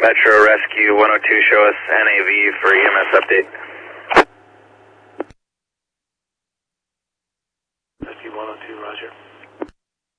Metro Rescue 102, show us NAV for EMS update. Rescue 102, roger.